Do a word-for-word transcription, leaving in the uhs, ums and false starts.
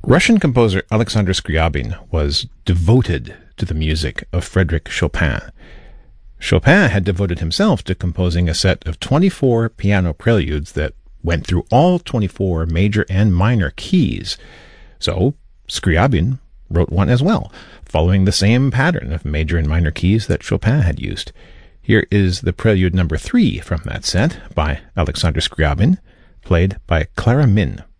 Russian composer Alexander Scriabin was devoted to the music of Frédéric Chopin. Chopin had devoted himself to composing a set of twenty-four piano preludes that went through all twenty-four major and minor keys. So, Scriabin wrote one as well, following the same pattern of major and minor keys that Chopin had used. Here is the prelude number three from that set by Alexander Scriabin, played by Clara Min.